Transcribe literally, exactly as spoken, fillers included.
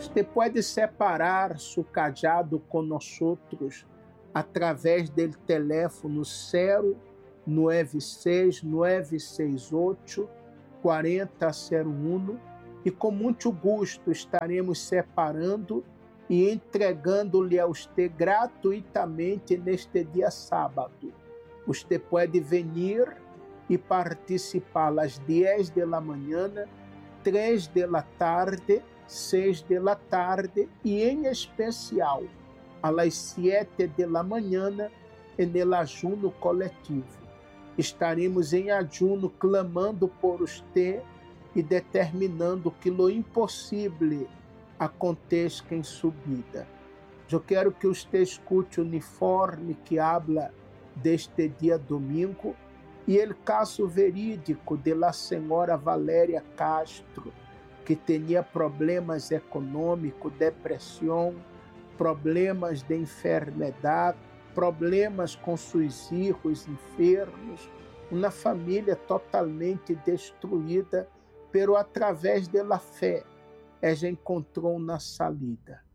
Você pode separar su cajado com nós outros através do teléfono zero nove seis nove seis oito quatro zero um e com muito gosto estaremos separando e entregando-lhe a você gratuitamente neste dia sábado. Você pode vir e participar às dez da manhã, três da tarde, seis da tarde e, em especial, às sete da manhã, no ajuno coletivo. Estaremos em ajuno clamando por você e determinando que o impossível aconteça em sua vida. Eu quero que você escute o uniforme que habla deste dia domingo e o caso verídico de la senhora Valéria Castro, que tinha problemas econômicos, depressão, problemas de enfermidade, problemas com seus filhos enfermos, uma família totalmente destruída, pero através da fé, ela encontrou uma saída.